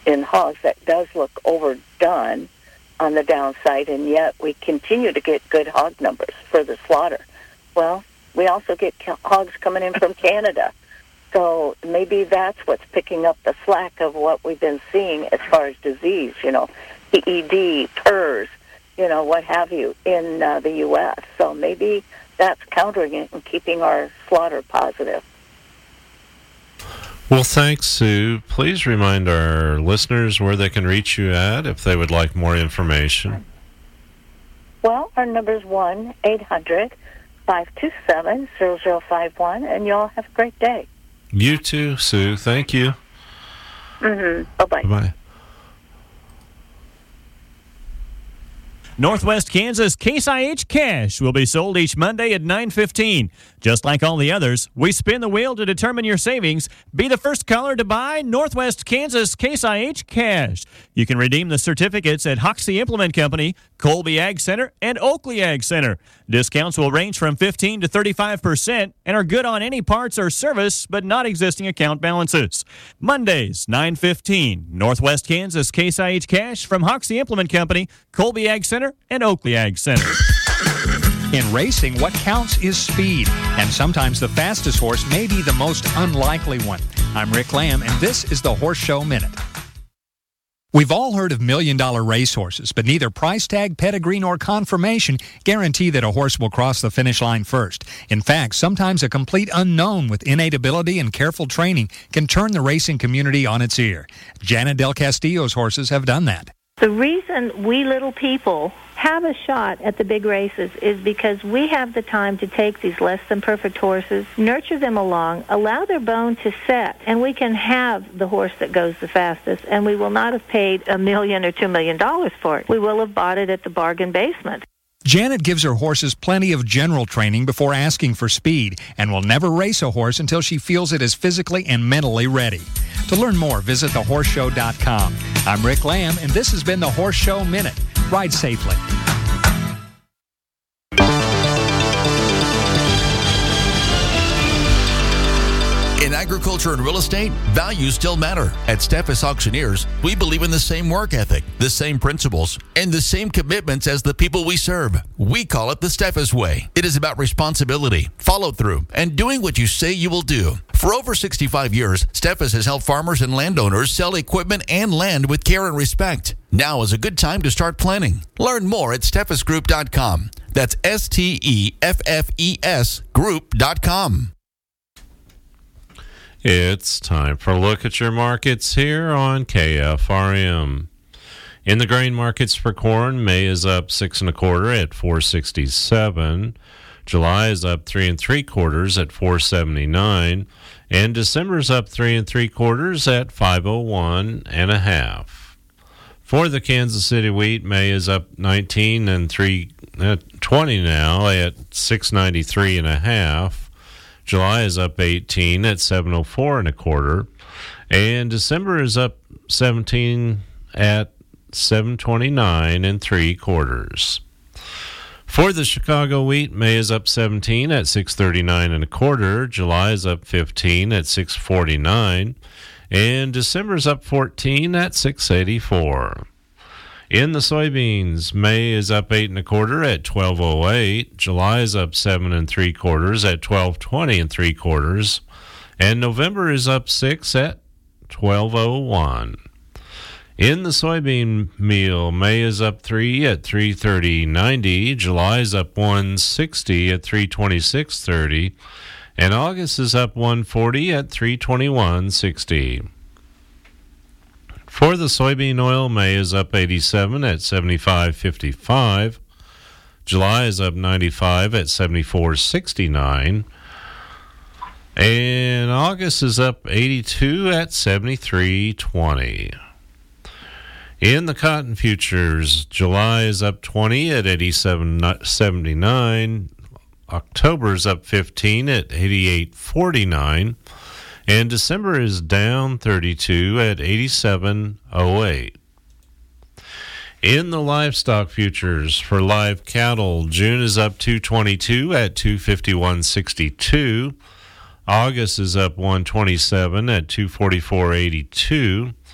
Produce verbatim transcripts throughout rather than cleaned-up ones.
in hogs that does look overdone on the downside, and yet we continue to get good hog numbers for the slaughter. Well, we also get hogs coming in from Canada. So maybe that's what's picking up the slack of what we've been seeing as far as disease, you know, P E D, P E R S, you know, what have you, in uh, the U S. So maybe that's countering it and keeping our slaughter positive. Well, thanks, Sue. Please remind our listeners where they can reach you at if they would like more information. Well, our number is one eight hundred five two seven zero zero five one, and you all have a great day. You too, Sue. Thank you. Mm-hmm. Bye-bye. Bye-bye. Northwest Kansas Case I H Cash will be sold each Monday at nine fifteen. Just like all the others, we spin the wheel to determine your savings. Be the first caller to buy Northwest Kansas Case I H Cash. You can redeem the certificates at Hoxie Implement Company, Colby Ag Center, and Oakley Ag Center. Discounts will range from fifteen to thirty-five percent and are good on any parts or service, but not existing account balances. Mondays, nine fifteen. Northwest Kansas Case I H Cash from Hoxie Implement Company, Colby Ag Center, and Oakley Ag Center. In racing, what counts is speed, and sometimes the fastest horse may be the most unlikely one. I'm Rick Lamb, and this is the Horse Show Minute. We've all heard of million-dollar racehorses, but neither price tag, pedigree, nor conformation guarantee that a horse will cross the finish line first. In fact, sometimes a complete unknown with innate ability and careful training can turn the racing community on its ear. Janet Del Castillo's horses have done that. The reason we little people have a shot at the big races is because we have the time to take these less than perfect horses, nurture them along, allow their bone to set, and we can have the horse that goes the fastest, and we will not have paid a million or two million dollars for it. We will have bought it at the bargain basement. Janet gives her horses plenty of general training before asking for speed and will never race a horse until she feels it is physically and mentally ready. To learn more, visit the horse show dot com. I'm Rick Lamb, and this has been the Horse Show Minute. Ride safely. In agriculture and real estate, values still matter. At Steffes Auctioneers, we believe in the same work ethic, the same principles, and the same commitments as the people we serve. We call it the Steffes Way. It is about responsibility, follow-through, and doing what you say you will do. For over sixty-five years, Steffes has helped farmers and landowners sell equipment and land with care and respect. Now is a good time to start planning. Learn more at steffes group dot com. That's S T E F F E S group dot com. It's time for a look at your markets here on K F R M. In the grain markets for corn, May is up six and a quarter at four sixty-seven. July is up three and three quarters at four seventy-nine, and December is up three and three quarters at five oh one and a half. For the Kansas City wheat, May is up nineteen and three uh, twenty now at six ninety-three and a half. July is up eighteen at seven oh four and a quarter, and December is up seventeen at seven twenty-nine and three quarters. For the Chicago wheat, May is up seventeen at six thirty-nine and a quarter. July is up fifteen at six forty-nine, and December is up fourteen at six eighty-four. In the soybeans, May is up eight and a quarter at twelve oh eight. July is up seven and three quarters at twelve twenty and three quarters, and November is up six at twelve oh one. In the soybean meal, May is up three at three thirty ninety. July is up one sixty at three twenty-six thirty, and August is up one forty at three twenty-one sixty. For the soybean oil, May is up eighty-seven at seventy-five fifty-five. July is up ninety-five at seventy-four sixty-nine. And August is up eighty-two at seventy-three twenty. In the cotton futures, July is up twenty at eighty-seven seventy-nine. October is up fifteen at eighty-eight forty-nine. And December is down thirty-two at eighty-seven oh eight. In the livestock futures for live cattle, June is up two twenty-two at two fifty-one sixty-two. August is up one twenty-seven at two forty-four eighty-two.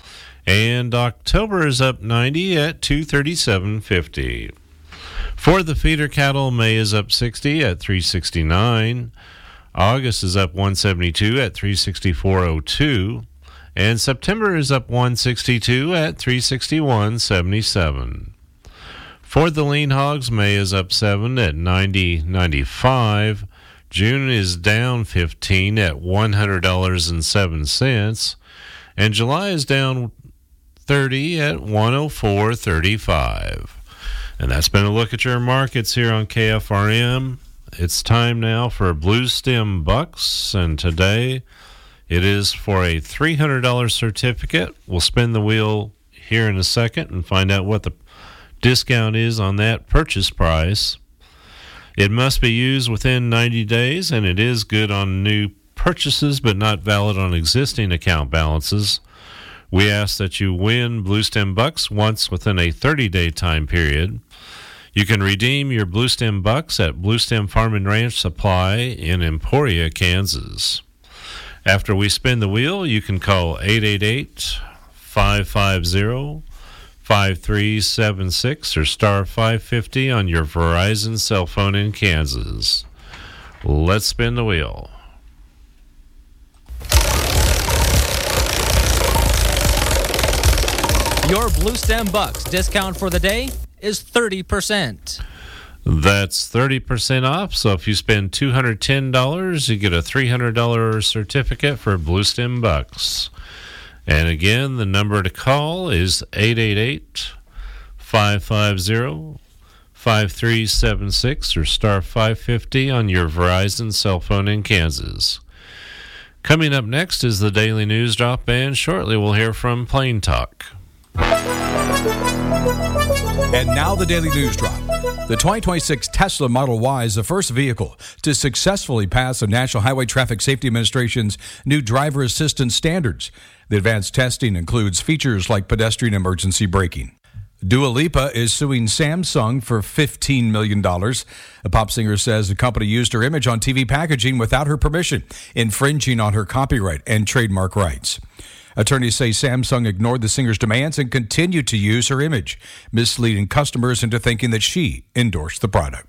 And October is up ninety at two thirty-seven fifty. For the feeder cattle, May is up sixty at three sixty-nine. August is up one seventy-two at three sixty-four oh two. And September is up one sixty-two at three sixty-one seventy-seven. For the lean hogs, May is up seven at ninety ninety-five. June is down fifteen at one hundred dollars and seven cents. And July is down thirty at one oh four thirty-five. And that's been a look at your markets here on K F R M. It's time now for Blue Stem Bucks, and today it is for a three hundred dollars certificate. We'll spin the wheel here in a second and find out what the discount is on that purchase price. It must be used within ninety days, and it is good on new purchases but not valid on existing account balances. We ask that you win Blue Stem Bucks once within a thirty-day time period. You can redeem your Blue Stem Bucks at Blue Stem Farm and Ranch Supply in Emporia, Kansas. After we spin the wheel, you can call eight eight eight, five five zero, five three seven six or star five fifty on your Verizon cell phone in Kansas. Let's spin the wheel. Your Blue Stem Bucks discount for the day is thirty percent. That's thirty percent off, so if you spend two hundred ten dollars, you get a three hundred dollars certificate for Blue Stem Bucks. And again, the number to call is eight eight eight, five five zero, five three seven six or star five fifty on your Verizon cell phone in Kansas. Coming up next is the Daily News Drop, and shortly we'll hear from Plain Talk. And now the Daily News Drop. The twenty twenty-six Tesla Model Y is the first vehicle to successfully pass the National Highway Traffic Safety Administration's new driver assistance standards. The advanced testing includes features like pedestrian emergency braking. Dua Lipa is suing Samsung for fifteen million dollars. The pop singer says the company used her image on T V packaging without her permission, infringing on her copyright and trademark rights. Attorneys say Samsung ignored the singer's demands and continued to use her image, misleading customers into thinking that she endorsed the product.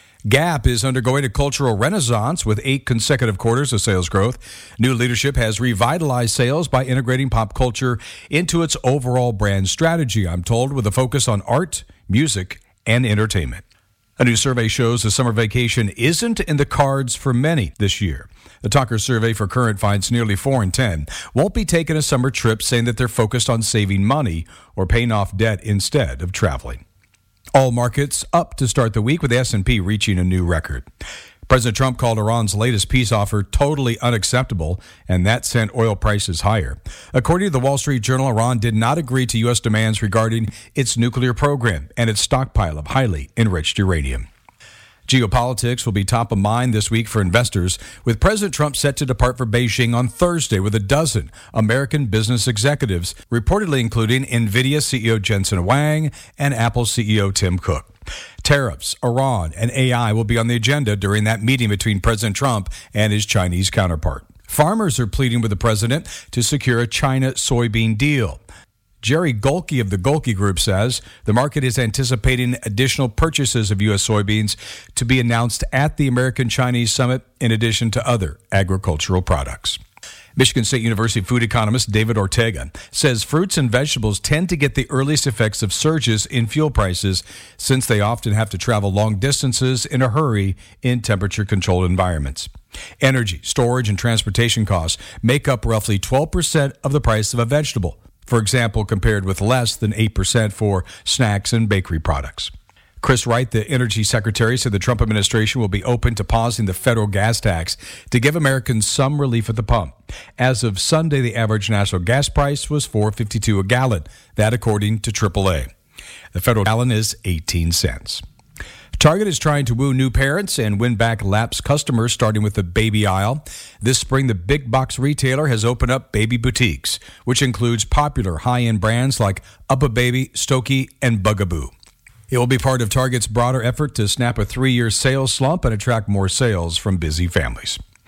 Gap is undergoing a cultural renaissance with eight consecutive quarters of sales growth. New leadership has revitalized sales by integrating pop culture into its overall brand strategy, I'm told, with a focus on art, music, and entertainment. A new survey shows the summer vacation isn't in the cards for many this year. The Talker survey for Current finds nearly four in ten won't be taking a summer trip, saying that they're focused on saving money or paying off debt instead of traveling. All markets up to start the week, with the S and P reaching a new record. President Trump called Iran's latest peace offer totally unacceptable, and that sent oil prices higher. According to the Wall Street Journal, Iran did not agree to U S demands regarding its nuclear program and its stockpile of highly enriched uranium. Geopolitics will be top of mind this week for investors, with President Trump set to depart for Beijing on Thursday with a dozen American business executives, reportedly including NVIDIA C E O Jensen Huang and Apple C E O Tim Cook. Tariffs, Iran, and A I will be on the agenda during that meeting between President Trump and his Chinese counterpart. Farmers are pleading with the president to secure a China soybean deal. Jerry Golke of the Golke Group says the market is anticipating additional purchases of U S soybeans to be announced at the American-Chinese Summit, in addition to other agricultural products. Michigan State University food economist David Ortega says fruits and vegetables tend to get the earliest effects of surges in fuel prices, since they often have to travel long distances in a hurry in temperature-controlled environments. Energy, storage, and transportation costs make up roughly twelve percent of the price of a vegetable, for example, compared with less than eight percent for snacks and bakery products. Chris Wright, the Energy Secretary, said the Trump administration will be open to pausing the federal gas tax to give Americans some relief at the pump. As of Sunday, the average national gas price was four dollars and fifty-two cents a gallon, that according to triple A. The federal gallon is eighteen cents. Target is trying to woo new parents and win back lapsed customers, starting with the baby aisle. This spring, the big box retailer has opened up baby boutiques, which includes popular high-end brands like UPPAbaby, Stokey, and Bugaboo. It will be part of Target's broader effort to snap a three-year sales slump and attract more sales from busy families.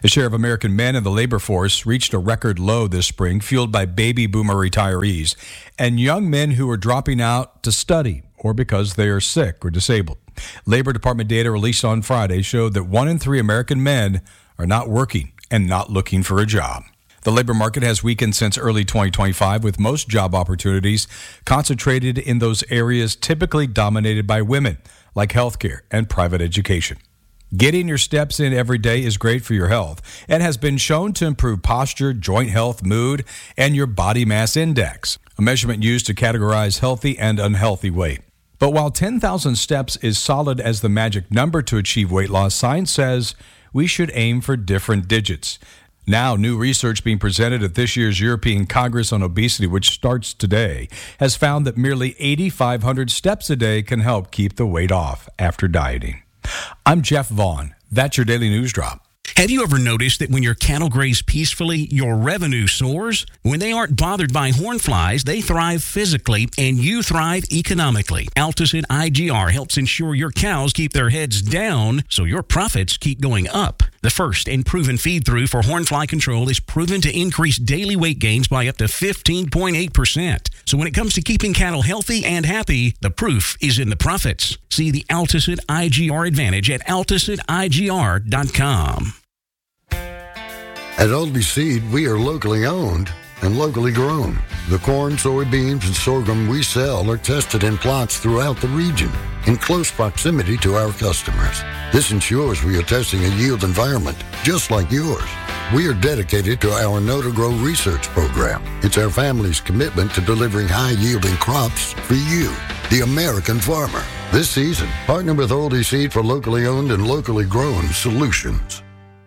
The share of American men in the labor force reached a record low this spring, fueled by baby boomer retirees and young men who are dropping out to study or because they are sick or disabled. Labor Department data released on Friday showed that one in three American men are not working and not looking for a job. The labor market has weakened since early twenty twenty-five, with most job opportunities concentrated in those areas typically dominated by women, like healthcare and private education. Getting your steps in every day is great for your health and has been shown to improve posture, joint health, mood, and your body mass index, a measurement used to categorize healthy and unhealthy weight. But while ten thousand steps is solid as the magic number to achieve weight loss, science says we should aim for different digits. Now, new research being presented at this year's European Congress on Obesity, which starts today, has found that merely eight thousand five hundred steps a day can help keep the weight off after dieting. I'm Jeff Vaughn. That's your Daily News Drop. Have you ever noticed that when your cattle graze peacefully, your revenue soars? When they aren't bothered by horn flies, they thrive physically, and you thrive economically. Alticid I G R helps ensure your cows keep their heads down so your profits keep going up. The first and proven feed-through for horn fly control is proven to increase daily weight gains by up to fifteen point eight percent. So when it comes to keeping cattle healthy and happy, the proof is in the profits. See the Alticid I G R advantage at alticid I G R dot com. At Oldie Seed, we are locally owned and locally grown. The corn, soybeans, and sorghum we sell are tested in plots throughout the region in close proximity to our customers. This ensures we are testing a yield environment just like yours. We are dedicated to our Know-to-Grow research program. It's our family's commitment to delivering high-yielding crops for you, the American farmer. This season, partner with Oldie Seed for locally owned and locally grown solutions.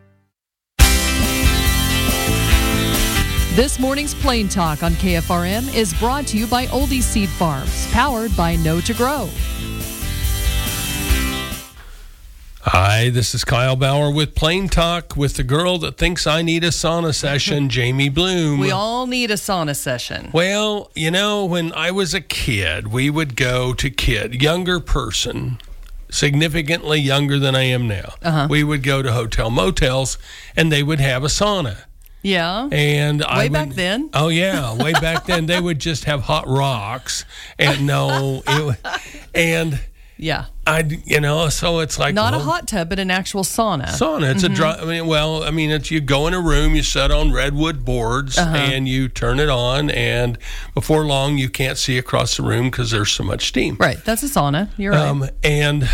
This morning's Plain Talk on K F R M is brought to you by Oldie Seed Farms, powered by Know to Grow. Hi, this is Kyle Bauer with Plain Talk with the girl that thinks I need a sauna session, Jamie Bloom. We all need a sauna session. Well, you know, when I was a kid, we would go to kid, younger person, significantly younger than I am now. Uh-huh. We would go to hotel motels, and they would have a sauna. Yeah. And way I would, back then. Oh yeah, way back then they would just have hot rocks, and no, it, and yeah, I you know so it's like not well, a hot tub, but an actual sauna. Sauna. It's mm-hmm. a dry. I mean, well, I mean, it's you go in a room, you sit on redwood boards, uh-huh. and you turn it on, and before long you can't see across the room because there's so much steam. Right. That's a sauna. You're right. Um, and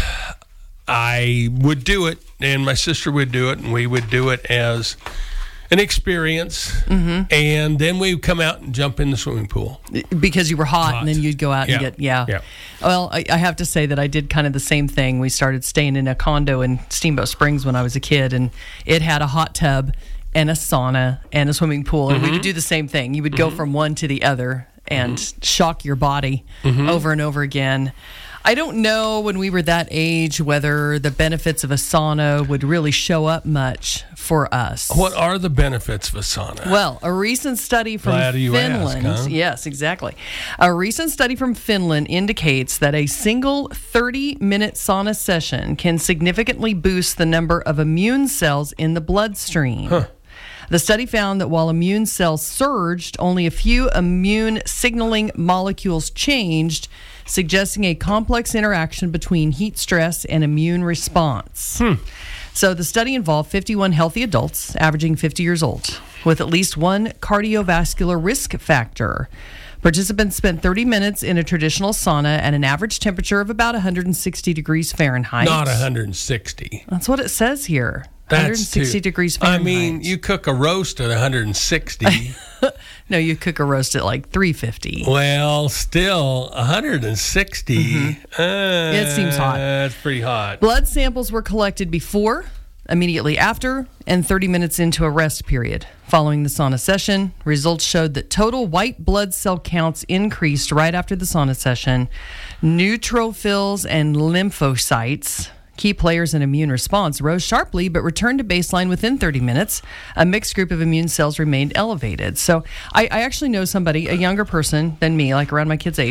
I would do it, and my sister would do it, and we would do it as an experience, mm-hmm. and then we would come out and jump in the swimming pool. Because you were hot, hot. and then you'd go out yeah. and get, yeah. yeah. Well, I, I have to say that I did kind of the same thing. We started staying in a condo in Steamboat Springs when I was a kid, and it had a hot tub and a sauna and a swimming pool, and mm-hmm. we would do the same thing. You would go mm-hmm. from one to the other and mm-hmm. shock your body mm-hmm. over and over again. I don't know when we were that age whether the benefits of a sauna would really show up much for us. What are the benefits of a sauna? Well, a recent study from Glad you Finland, ask, huh? yes, exactly. A recent study from Finland indicates that a single thirty-minute sauna session can significantly boost the number of immune cells in the bloodstream. Huh. The study found that while immune cells surged, only a few immune signaling molecules changed, suggesting a complex interaction between heat stress and immune response. Hmm. So the study involved fifty-one healthy adults, averaging fifty years old, with at least one cardiovascular risk factor. Participants spent thirty minutes in a traditional sauna at an average temperature of about one hundred sixty degrees Fahrenheit. Not one hundred sixty. That's what it says here. That's one hundred sixty too, degrees Fahrenheit. I mean, you cook a roast at one hundred sixty. No, you cook a roast at like three fifty. Well, still, one hundred sixty. Mm-hmm. Uh, it seems hot. That's pretty hot. Blood samples were collected before, immediately after, and thirty minutes into a rest period. Following the sauna session, results showed that total white blood cell counts increased right after the sauna session. Neutrophils and lymphocytes, key players in immune response, rose sharply but returned to baseline within thirty minutes. A mixed group of immune cells remained elevated. So I, I actually know somebody, a younger person than me, like around my kid's age,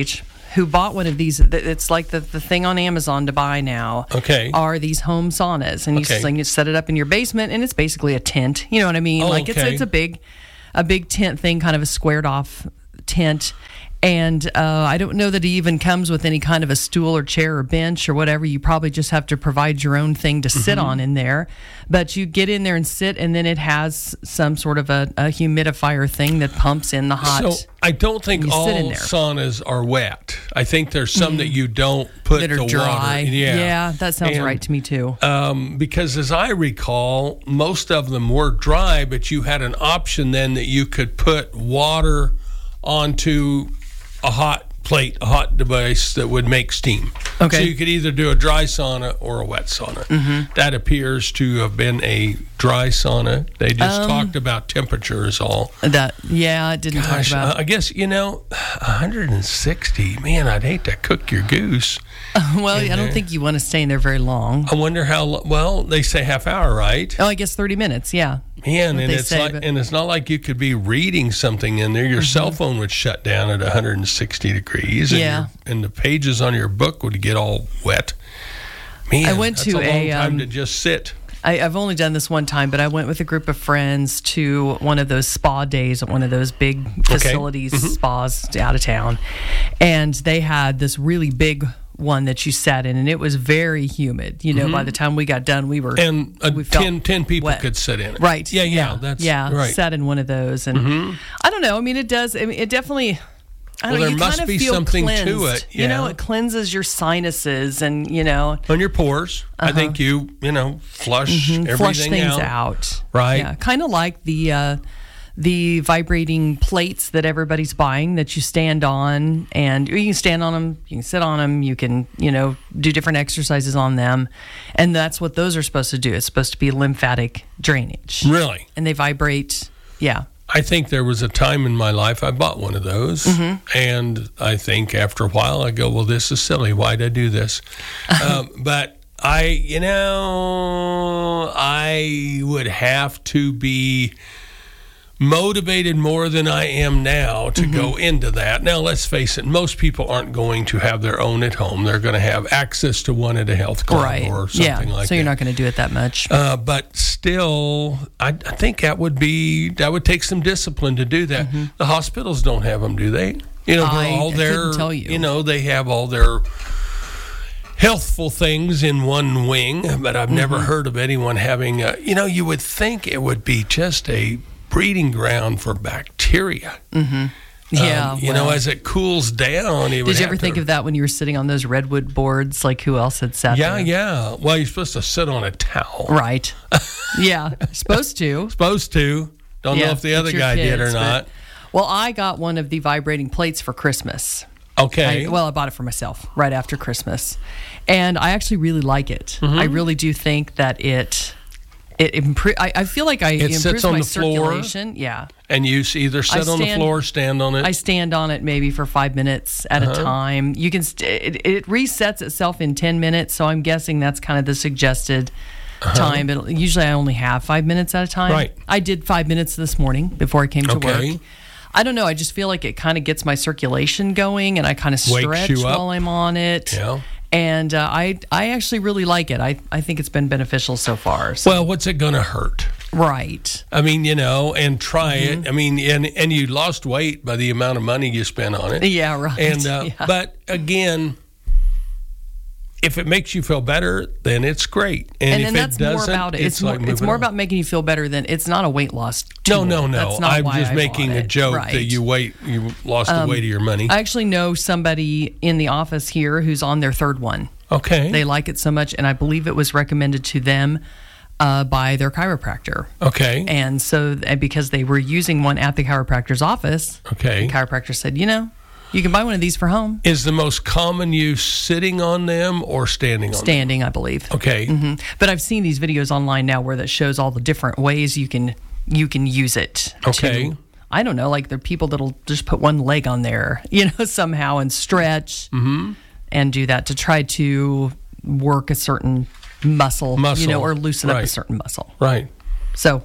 who bought one of these. It's like the, the thing on Amazon to buy now. Okay. Are these home saunas, and you, Okay. s- you set it up in your basement, and it's basically a tent. You know what I mean? Oh, like it's okay. it's a big, a big tent thing, kind of a squared off tent. And uh, I don't know that it even comes with any kind of a stool or chair or bench or whatever. You probably just have to provide your own thing to sit Mhm. on in there. But you get in there and sit, and then it has some sort of a, a humidifier thing that pumps in the hot. So I don't think you all sit in there. saunas are wet. I think there's some that you don't put That are the dry. water. Yeah, Yeah, that sounds And, right to me too. Um, because as I recall, most of them were dry, but you had an option then that you could put water onto a hot plate, a hot device that would make steam. Okay. So you could either do a dry sauna or a wet sauna. Mhm. That appears to have been a dry sauna. They just Um, talked about temperature is all. That yeah, it didn't Gosh, talk about. uh, I guess, you know, one hundred sixty. Man, I'd hate to cook your goose. well, I in don't there. think you want to stay in there very long. I wonder how. lo- Well, they say half hour, right? Oh, I guess thirty minutes. Yeah. Man, What and they it's say, like, but- and it's not like you could be reading something in there. Your Mhm. cell phone would shut down at one hundred sixty degrees, and, Yeah. your, and the pages on your book would get all wet. Man, I went that's to a long a, time um, to just sit. I, I've only done this one time, but I went with a group of friends to one of those spa days at one of those big facilities, Mhm. spas out of town. And they had this really big one that you sat in, and it was very humid. You know, Mhm. by the time we got done, we were. And uh, we felt ten, ten people wet. could sit in it. Right. Yeah, yeah. That's yeah, right. sat in one of those. And Mhm. I don't know. I mean, it does. I mean, it definitely. I Well, don't know, there you must kind of be feel something to cleansed. it, You know, yeah. it cleanses your sinuses, and you know, On your pores, I Uh-huh. think you, you know, flush Mhm, everything flush things out. out. Right. Yeah, kind of like the uh, the vibrating plates that everybody's buying that you stand on, and you can stand on them, you can sit on them, you can you know do different exercises on them, and that's what those are supposed to do. It's supposed to be lymphatic drainage. Really? And they vibrate. Yeah. I think there was a time in my life I bought one of those, Mhm. and I think after a while I go, "Well, this is silly. Why'd I do this?" um, but I, you know, I would have to be motivated more than I am now to Mm-hmm. go into that. Now, let's face it, most people aren't going to have their own at home. They're going to have access to one at a health club Right. or something yeah. like that. So you're not going to do it that much. Uh, but still, I, I think that would be that would take some discipline to do that. The hospitals don't have them, do they? You know, they're Mm-hmm. I- all I their. couldn't tell you. know, they have all their healthful things in one wing, but I've never Mm-hmm. heard of anyone having. A, you know, you would think it would be just a breeding ground for bacteria. Mm-hmm. Yeah. Um, you know, well. as it cools down, it would Did you ever have think to, of that when you were sitting on those redwood boards? Like who else had sat Yeah, there? yeah. Well, you're supposed to sit on a towel. Right. Yeah. Supposed to. Supposed to. Don't know Yeah, if the other it's your guy did or kids, but- not. Well, I got one of the vibrating plates for Christmas. Okay. I, well, I bought it for myself right after Christmas, and I actually really like it. Mhm. I really do think that it it impro- I, I feel like I It improves sits on my the floor? circulation. Yeah, And you s- either sit I on the stand- floor or stand on it. I stand on it maybe for five minutes at Uh-huh. a time. You can st- it, it resets itself in ten minutes, so I'm guessing that's kind of the suggested time. But usually I only have five minutes at a time. Uh-huh. Right. I did five minutes this morning before I came to Okay. work. I don't know. I just feel like it kind of gets my circulation going, and I kind of Wakes stretch you up. while I'm on it. Yeah. And uh, I I actually really like it. I, I think it's been beneficial so far. So- Well, what's it going to hurt? right. I mean, you know, and try Mm-hmm. it. I mean, and and you lost weight by the amount of money you spent on it. Yeah, right. And uh, Yeah. but again, if it makes you feel better, then it's great. And, And, if then that's it doesn't, more about it. it's, It's, more, like it's moving more on. about making you feel better than it's not a weight loss tool. No, no, no. That's not I'm why just I making bought a it. joke Right. that you wait, you lost the Um, weight of your money. I actually know somebody in the office here who's on their third one. Okay. They like it so much, and I believe it was recommended to them uh, by their chiropractor. Okay. And so, and because they were using one at the chiropractor's office, Okay. the chiropractor said, you know, you can buy one of these for home. Is the most common use sitting on them or standing on them? Standing, I believe. Okay. hmm But I've seen these videos online now where that shows all the different ways you can you can use it. to- Okay. I don't know, like there are people that'll just put one leg on there, you know, somehow and stretch Mm-hmm. and do that to try to work a certain muscle, Muscle, you know, or loosen up a right. certain muscle. Right. So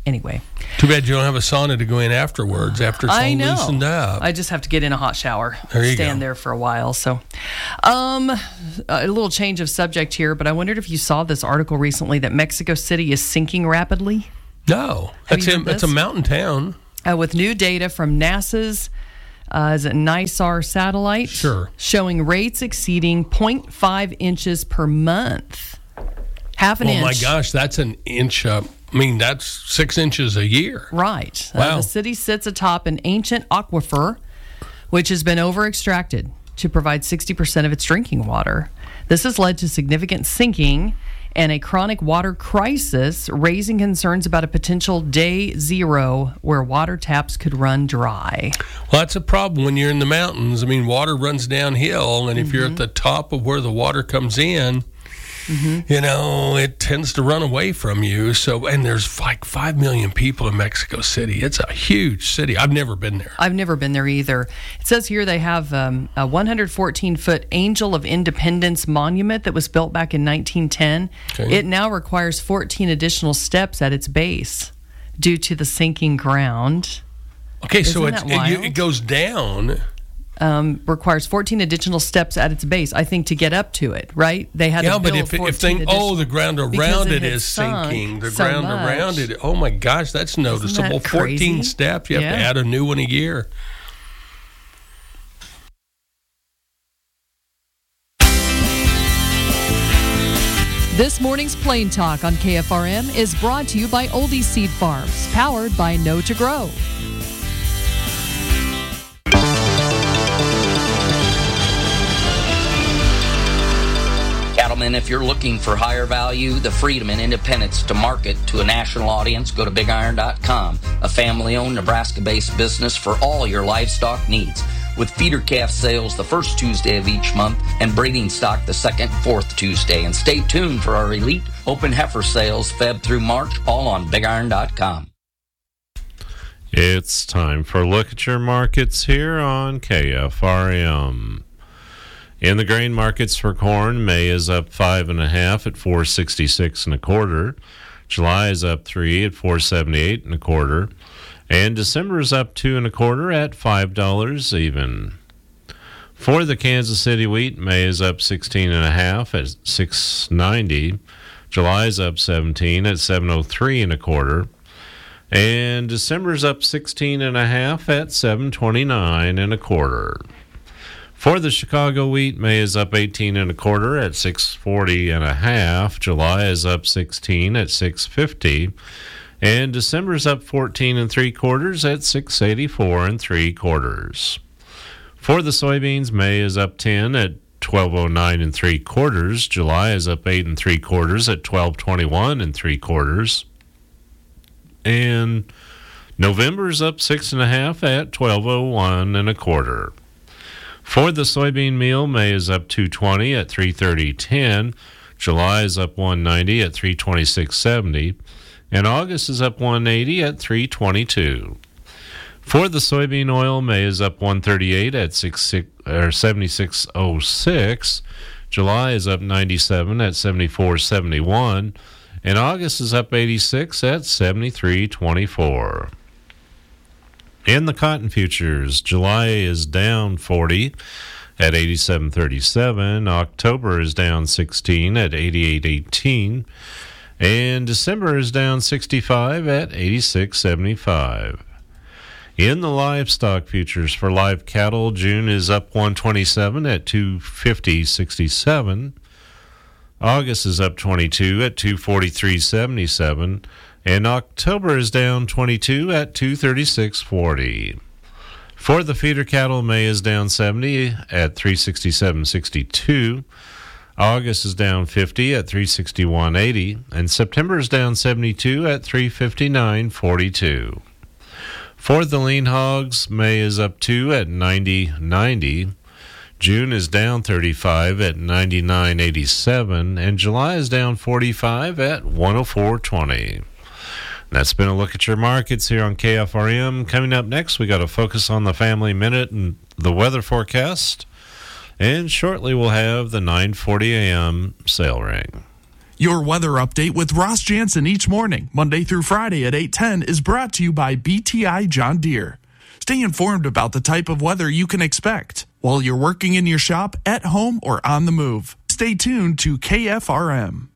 anyway. Too bad you don't have a sauna to go in afterwards after it's I all know. loosened up. I just have to get in a hot shower. There you stand go. there for a while. So, um, a little change of subject here, but I wondered if you saw this article recently that Mexico City is sinking rapidly. No, Have that's you a, heard that's a this? mountain town. Uh, with new data from NASA's uh, is it NISAR satellite, Sure. showing rates exceeding zero point five inches per month. Half an Oh inch. my gosh, that's an inch up. I mean, that's six inches a year. Right. Uh, Wow. the city sits atop an ancient aquifer, which has been over extracted to provide sixty percent of its drinking water. This has led to significant sinking and a chronic water crisis, raising concerns about a potential day zero where water taps could run dry. Well, that's a problem when you're in the mountains. I mean, water runs downhill, and if you're at the top of where the water comes in, Mm-hmm. you know, it tends to run away from you. So, and there's like five million people in Mexico City. It's a huge city. I've never been there. I've never been there either. It says here they have um, a one hundred fourteen foot Angel of Independence monument that was built back in nineteen ten. Okay. It now requires fourteen additional steps at its base due to the sinking ground. Okay, so Isn't it's, that it, wild? it goes down. Um, requires fourteen additional steps at its base, I think, to get up to it, right? They had Yeah, to but build if, if fourteen they, additional- oh, the ground because around it it had is sunk sinking. The so ground much. around it, oh my gosh, that's noticeable. that fourteen crazy? steps, you have to Yeah. add a new one a year. This morning's Plain Talk on K F R M is brought to you by Oldie Seed Farms, powered by Know to Grow. Cattlemen, if you're looking for higher value, the freedom and independence to market to a national audience, go to big iron dot com, a family-owned Nebraska-based business for all your livestock needs. With feeder calf sales the first Tuesday of each month and breeding stock the second and fourth Tuesday. And stay tuned for our elite open heifer sales Feb through March, all on big iron dot com. It's time for a look at your markets here on K F R M. In the grain markets for corn, May is up five and a half at four sixty-six and a quarter. July is up three at four seventy-eight and a quarter. And December is up two and a quarter at five dollars even. For the Kansas City wheat, May is up sixteen and a half at six ninety. July is up seventeen at seven oh three and a quarter. And December's up sixteen and a half at seven twenty-nine and a quarter. For the Chicago wheat, May is up eighteen and a quarter at six forty and a half. July is up sixteen at six fifty. And December's up fourteen and three quarters at six eighty-four and three quarters. For the soybeans, May is up ten at twelve oh nine and three quarters. July is up eight and three quarters at twelve twenty-one and three quarters. And November's up six and a half at twelve oh one and a quarter. For the soybean meal, May is up two twenty at three thirty ten. July is up one ninety at three twenty-six seventy. And August is up one eighty at three twenty-two. For the soybean oil, May is up one thirty-eight at seventy-six oh six. July is up ninety-seven at seventy-four seventy-one. And August is up eighty-six at seventy-three twenty-four. In the cotton futures, July is down forty at eighty-seven thirty-seven. October is down sixteen at eighty-eight eighteen. And December is down sixty-five at eighty-six seventy-five. In the livestock futures for live cattle, June is up one twenty-seven at two fifty sixty-seven. August is up twenty-two at two forty-three seventy-seven. And October is down twenty-two at two thirty-six forty. For the feeder cattle, May is down seventy at three sixty-seven sixty-two. August is down fifty at three sixty-one eighty. And September is down seventy-two at three fifty-nine forty-two. For the lean hogs, May is up two at ninety ninety. June is down thirty-five at ninety-nine eighty-seven. And July is down forty-five at one oh four twenty. That's been a look at your markets here on K F R M. Coming up next, we got to focus on the Family Minute and the weather forecast. And shortly, we'll have the nine forty a.m. sale ring. Your weather update with Ross Jansen each morning, Monday through Friday at eight ten, is brought to you by B T I John Deere. Stay informed about the type of weather you can expect while you're working in your shop, at home, or on the move. Stay tuned to K F R M.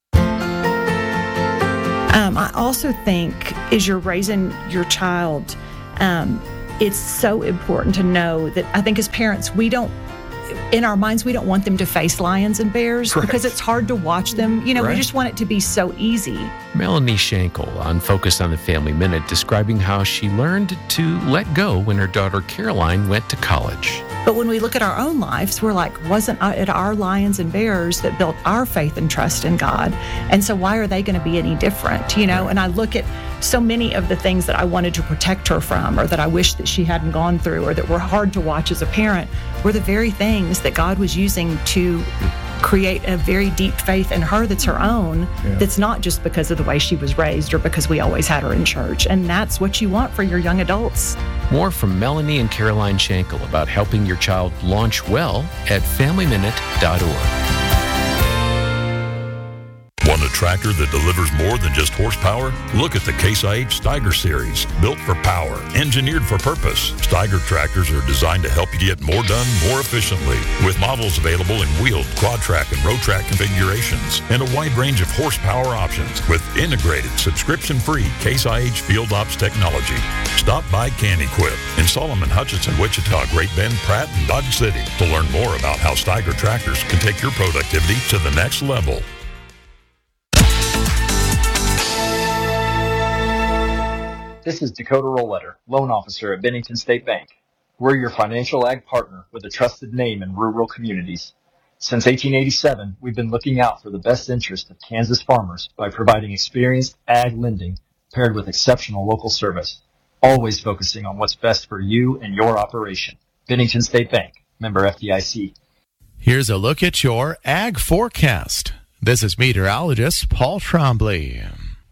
Um, I also think as you're raising your child, um, it's so important to know that I think as parents, we don't, in our minds, we don't want them to face lions and bears right. because it's hard to watch them. You know, right. we just want it to be so easy. Melanie Schenkel on Focus on the Family Minute describing how she learned to let go when her daughter Caroline went to college. But when we look at our own lives, we're like, wasn't it our lions and bears that built our faith and trust in God? And so why are they going to be any different? You know, and I look at so many of the things that I wanted to protect her from, or that I wish that she hadn't gone through, or that were hard to watch as a parent, were the very things that God was using to create a very deep faith in her that's her own, yeah. that's not just because of the way she was raised or because we always had her in church. And that's what you want for your young adults. More from Melanie and Caroline Schenkel about helping your child launch well at family minute dot org. Want a tractor that delivers more than just horsepower? Look at the Case I H Steiger Series. Built for power, engineered for purpose. Steiger tractors are designed to help you get more done more efficiently. With models available in wheeled, quad track, and road track configurations. And a wide range of horsepower options with integrated, subscription-free Case I H Field Ops technology. Stop by Can Equip in Solomon, Hutchinson, Wichita, Great Bend, Pratt, and Dodge City to learn more about how Steiger tractors can take your productivity to the next level. This is Dakota Rollletter, loan officer at Bennington State Bank. We're your financial ag partner with a trusted name in rural communities. Since eighteen eighty-seven, we've been looking out for the best interest of Kansas farmers by providing experienced ag lending paired with exceptional local service, always focusing on what's best for you and your operation. Bennington State Bank, member F D I C. Here's a look at your ag forecast. This is meteorologist Paul Trombley.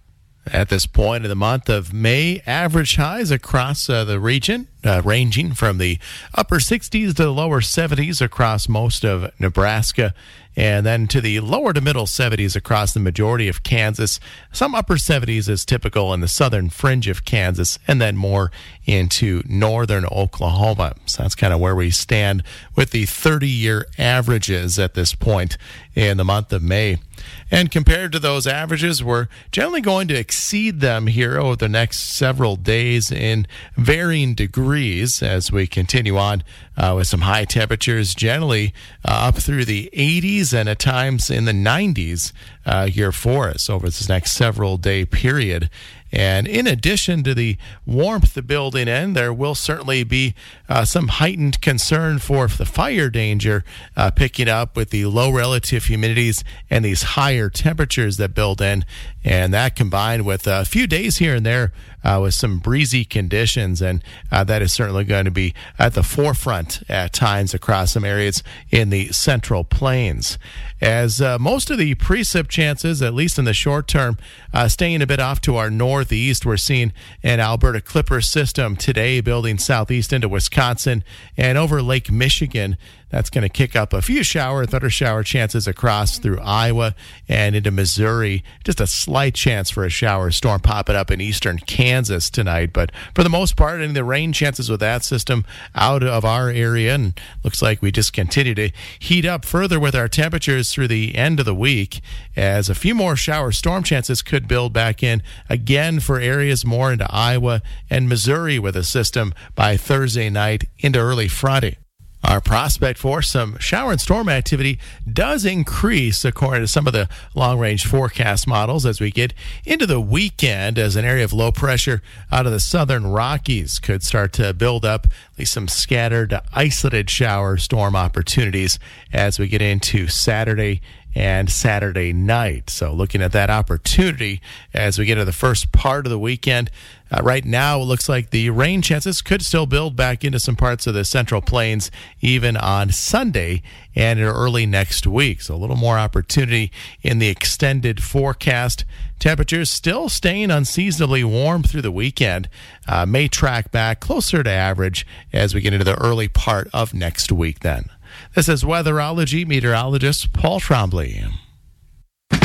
At this point in the month of May, average highs across uh, the region, uh, ranging from the upper sixties to the lower seventies across most of Nebraska, and then to the lower to middle seventies across the majority of Kansas. Some upper seventies is typical in the southern fringe of Kansas, and then more into northern Oklahoma. So that's kind of where we stand with the thirty-year averages at this point in the month of May. And compared to those averages, we're generally going to exceed them here over the next several days in varying degrees as we continue on uh, with some high temperatures, generally uh, up through the eighties and at times in the nineties uh, here for us over this next several day period. And in addition to the warmth building in, there will certainly be uh, some heightened concern for the fire danger uh, picking up with the low relative humidities and these higher temperatures that build in. And that combined with a few days here and there uh, with some breezy conditions. And uh, that is certainly going to be at the forefront at times across some areas in the Central Plains. As uh, most of the precip chances, at least in the short term, uh, staying a bit off to our northeast. We're seeing an Alberta Clipper system today building southeast into Wisconsin and over Lake Michigan. That's going to kick up a few shower, thunder shower chances across through Iowa and into Missouri. Just a slight chance for a shower storm popping up in eastern Kansas tonight. But for the most part, any of the rain chances with that system out of our area. And looks like we just continue to heat up further with our temperatures through the end of the week as a few more shower storm chances could build back in again for areas more into Iowa and Missouri with a system by Thursday night into early Friday. Our prospect for some shower and storm activity does increase according to some of the long-range forecast models as we get into the weekend, as an area of low pressure out of the southern Rockies could start to build up at least some scattered, isolated shower storm opportunities as we get into Saturday and Saturday night. So looking at that opportunity as we get to the first part of the weekend. Uh, right now, it looks like the rain chances could still build back into some parts of the Central Plains even on Sunday and early next week. So a little more opportunity in the extended forecast. Temperatures still staying unseasonably warm through the weekend. Uh, may track back closer to average as we get into the early part of next week then. This is weatherology meteorologist Paul Trombley.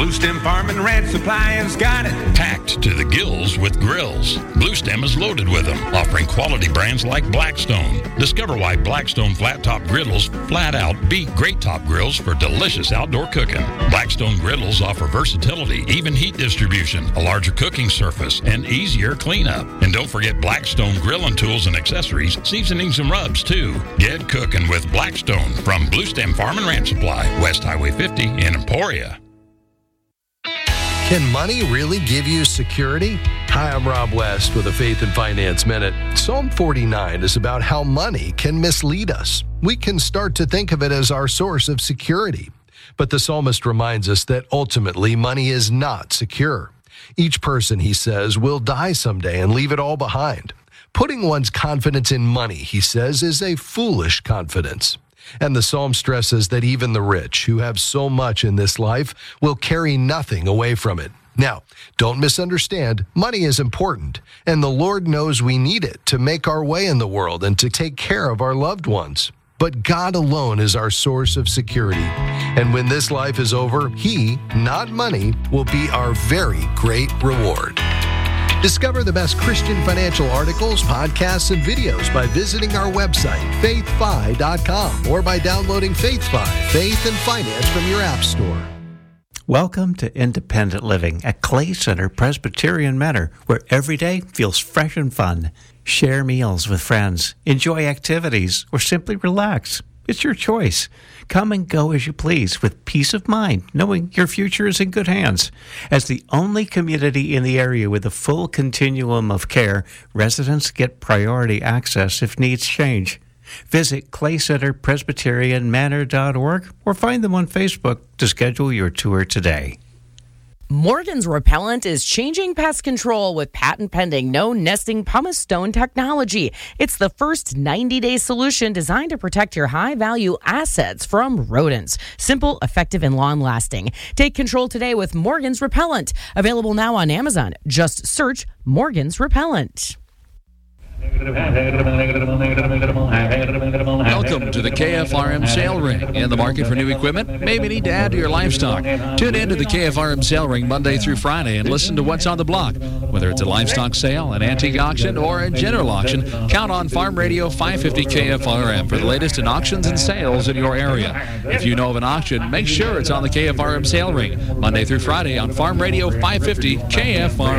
Blue Stem Farm and Ranch Supply has got it. Packed to the gills with grills. Blue Stem is loaded with them, offering quality brands like Blackstone. Discover why Blackstone flat top griddles flat out beat great top grills for delicious outdoor cooking. Blackstone griddles offer versatility, even heat distribution, a larger cooking surface, and easier cleanup. And don't forget Blackstone grilling tools and accessories, seasonings and rubs too. Get cooking with Blackstone from Blue Stem Farm and Ranch Supply, West Highway fifty in Emporia. Can money really give you security? Hi, I'm Rob West with a Faith and Finance Minute. Psalm forty-nine is about how money can mislead us. We can start to think of it as our source of security. But the psalmist reminds us that ultimately money is not secure. Each person, he says, will die someday and leave it all behind. Putting one's confidence in money, he says, is a foolish confidence. And the psalm stresses that even the rich, who have so much in this life, will carry nothing away from it. Now, don't misunderstand, money is important, and the Lord knows we need it to make our way in the world and to take care of our loved ones. But God alone is our source of security. And when this life is over, He, not money, will be our very great reward. Discover the best Christian financial articles, podcasts, and videos by visiting our website, faith fi dot com, or by downloading FaithFi, Faith and Finance from your app store. Welcome to Independent Living at Clay Center Presbyterian Manor, where every day feels fresh and fun. Share meals with friends, enjoy activities, or simply relax. It's your choice. Come and go as you please with peace of mind, knowing your future is in good hands. As the only community in the area with a full continuum of care, residents get priority access if needs change. Visit clay center presbyterian manor dot org or find them on Facebook to schedule your tour today. Morgan's Repellent is changing pest control with patent-pending no-nesting pumice stone technology. It's the first ninety-day solution designed to protect your high-value assets from rodents. Simple, effective, and long-lasting. Take control today with Morgan's Repellent. Available now on Amazon. Just search Morgan's Repellent. Welcome to the K F R M Sale Ring. In the market for new equipment? Maybe need to add to your livestock. Tune in to the K F R M Sale Ring Monday through Friday and listen to what's on the block. Whether it's a livestock sale, an antique auction, or a general auction, count on Farm Radio five fifty K F R M for the latest in auctions and sales in your area. If you know of an auction, make sure it's on the K F R M Sale Ring Monday through Friday on Farm Radio five fifty K F R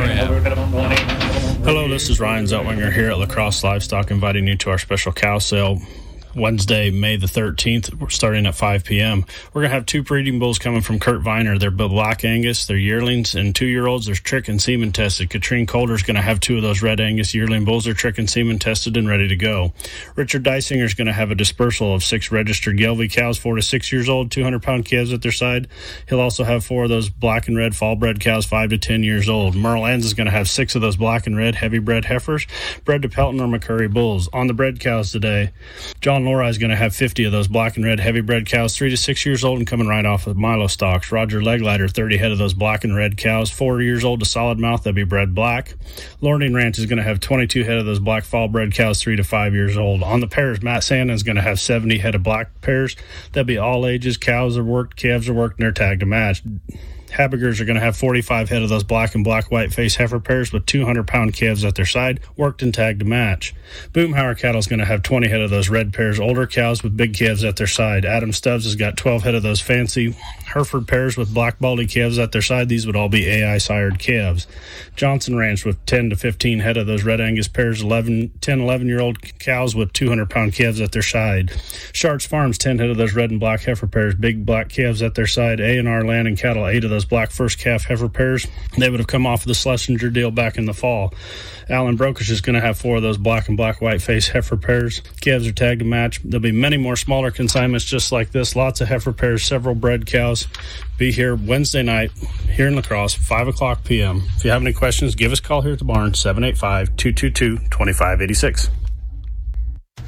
M. Hello, this is Ryan Zeltwinger here at La Crosse Livestock, inviting you to our special cow sale Wednesday, May the thirteenth. We're starting at five p.m. We're going to have two breeding bulls coming from Kurt Viner. They're Black Angus, they're yearlings, and two-year-olds. They're trick and semen tested. Katrine Calder's going to have two of those Red Angus yearling bulls. They're trick and semen tested and ready to go. Richard Dysinger's going to have a dispersal of six registered Gelbvieh cows, four to six years old, two hundred pound calves at their side. He'll also have four of those black and red fall-bred cows, five to ten years old. Merle Enns is going to have six of those black and red heavy-bred heifers, bred to Pelton or McCurry bulls. On the bred cows today, John Lori is going to have fifty of those black and red heavy bred cows, three to six years old and coming right off of Milo stocks. Roger Leglighter, thirty head of those black and red cows, four years old to solid mouth, they'll be bred black. Lorning Ranch is going to have twenty-two head of those black fall bred cows, three to five years old. On the pairs, Matt Sandin is going to have seventy head of black pairs. They'll be all ages. Cows are worked, calves are worked, and they're tagged to match. Habigers are going to have forty-five head of those black and black white face heifer pairs with two hundred pound calves at their side, worked and tagged to match. Boomhauer Cattle is going to have twenty head of those red pairs, older cows with big calves at their side. Adam Stubbs has got twelve head of those fancy Hereford pairs with black baldy calves at their side. These would all be A I sired calves. Johnson Ranch with ten to fifteen head of those Red Angus pairs, eleven, ten, eleven year old cows with two hundred pound calves at their side. Sharks Farms, ten head of those red and black heifer pairs, big black calves at their side. A and R Land and Cattle, eight of those black first calf heifer pairs. They would have come off of the Schlesinger deal back in the fall. Allen Brokish is going to have four of those black and black white face heifer pairs. Calves are tagged to match. There'll be many more smaller consignments just like this. Lots of heifer pairs, several bred cows. Be here Wednesday night here in La Crosse, five o'clock p.m. If you have any questions, give us a call here at the barn, seven eight five, two two two, two five eight six.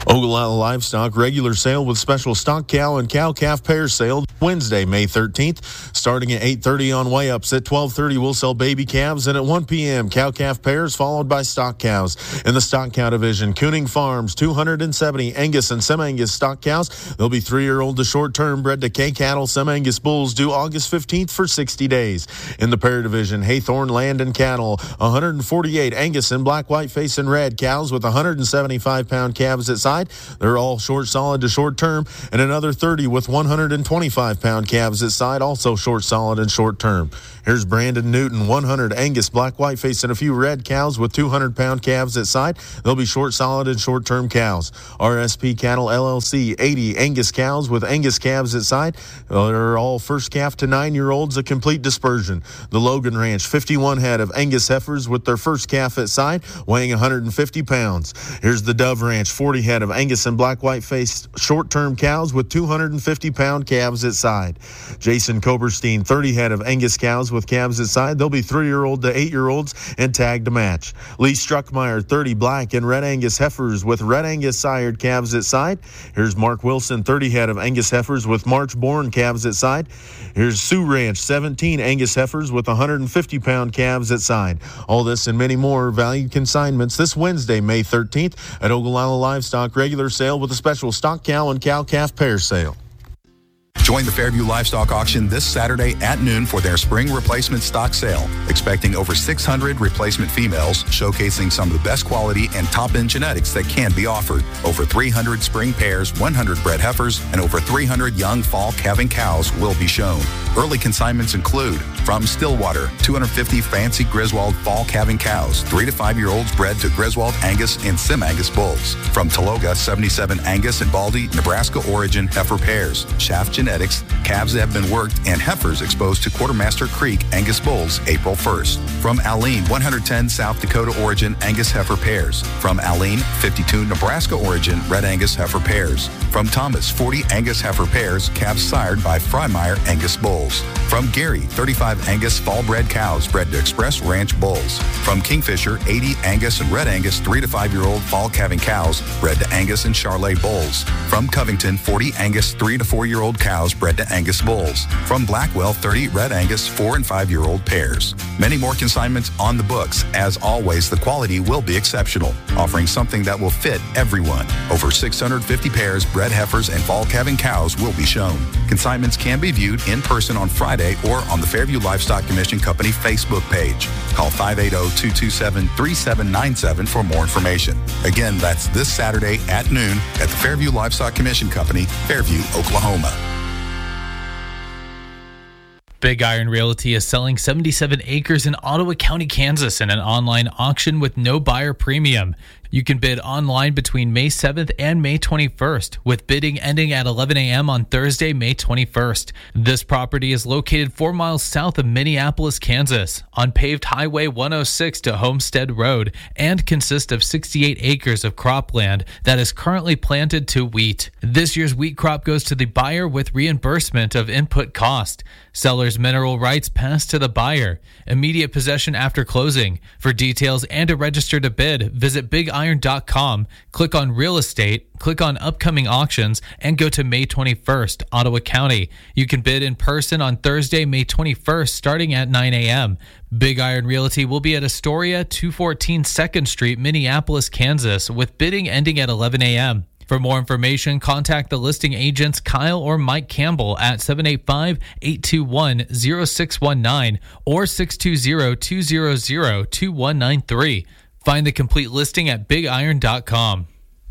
Ogallala Livestock regular sale with special stock cow and cow-calf pair sale Wednesday, May thirteenth. Starting at eight thirty on weigh-ups. At twelve thirty, we'll sell baby calves. And at one p.m., cow-calf pairs followed by stock cows. In the stock cow division, Cooning Farms, two hundred seventy Angus and Sem-Angus stock cows. They'll be three-year-old to short-term bred to K-cattle Sem-Angus bulls due August fifteenth for sixty days. In the pair division, Haythorne Land and Cattle, one hundred forty-eight Angus and black, white, face, and red cows with one hundred seventy-five pound calves at side. They're all short solid to short term, and another thirty with one hundred twenty-five pound calves at side, also short solid and short term. Here's Brandon Newton, one hundred Angus, black, white face, and a few red cows with two hundred pound calves at side. They'll be short solid and short term cows. R S P Cattle L L C, eighty Angus cows with Angus calves at side. They're all first calf to nine year olds, a complete dispersion. The Logan Ranch, fifty-one head of Angus heifers with their first calf at side, weighing one hundred fifty pounds. Here's the Dove Ranch, forty head of Angus and black, white faced short term cows with two hundred fifty pound calves at side. Jason Koberstein, thirty head of Angus cows with calves at side. They'll be three-year-old to eight-year-olds and tagged to match. Lee Struckmeyer, thirty black and red Angus heifers with red Angus sired calves at side. Here's Mark Wilson, thirty head of Angus heifers with March-born calves at side. Here's Sioux Ranch, seventeen Angus heifers with one hundred fifty pound calves at side. All this and many more valued consignments this Wednesday, May thirteenth at Ogallala Livestock regular sale with a special stock cow and cow-calf pair sale. Join the Fairview Livestock Auction this Saturday at noon for their spring replacement stock sale. Expecting over six hundred replacement females, showcasing some of the best quality and top-end genetics that can be offered. Over three hundred spring pairs, one hundred bred heifers, and over three hundred young fall calving cows will be shown. Early consignments include from Stillwater, two hundred fifty fancy Griswold fall calving cows, three to five year olds bred to Griswold Angus and Sem-Angus bulls. From Taloga, seventy-seven Angus and Baldy, Nebraska origin heifer pairs, Shaft Genetics, calves that have been worked, and heifers exposed to Quartermaster Creek Angus bulls April first. From Alene, one hundred ten South Dakota origin Angus heifer pairs. From Alene, fifty-two Nebraska origin Red Angus heifer pairs. From Thomas, forty Angus heifer pairs, calves sired by Freimeyer Angus bulls. From Gary, thirty-five Angus fall-bred cows bred to Express Ranch bulls. From Kingfisher, eighty Angus and Red Angus three to five year old fall calving cows bred to Angus and Charolais bulls. From Covington, forty Angus three to four year old cows bred to Angus bulls. From Blackwell, thirty Red Angus four and five year old pairs. Many more consignments on the books. As always, the quality will be exceptional, offering something that will fit everyone. Over six hundred fifty pairs, bred heifers, and fall calving cows will be shown. Consignments can be viewed in person on Friday or on the Fairview Livestock Commission Company Facebook page. Call five eight zero, two two seven, three seven nine seven for more information. Again, that's this Saturday at noon at the Fairview Livestock Commission Company, Fairview, Oklahoma. Big Iron Realty is selling seventy-seven acres in Ottawa County, Kansas in an online auction with no buyer premium. You can bid online between May seventh and May twenty-first, with bidding ending at eleven a.m. on Thursday, May twenty-first. This property is located four miles south of Minneapolis, Kansas, on paved Highway one oh six to Homestead Road, and consists of sixty-eight acres of cropland that is currently planted to wheat. This year's wheat crop goes to the buyer with reimbursement of input cost. Seller's mineral rights pass to the buyer. Immediate possession after closing. For details and to register to bid, visit big iron dot com, click on Real Estate, click on Upcoming Auctions, and go to May twenty-first, Ottawa County. You can bid in person on Thursday, May twenty-first, starting at nine a.m. Big Iron Realty will be at Astoria, two fourteen second Street, Minneapolis, Kansas, with bidding ending at eleven a.m. For more information, contact the listing agents Kyle or Mike Campbell at seven eight five, eight two one, zero six one nine or six two zero, two zero zero, two one nine three. Find the complete listing at big iron dot com.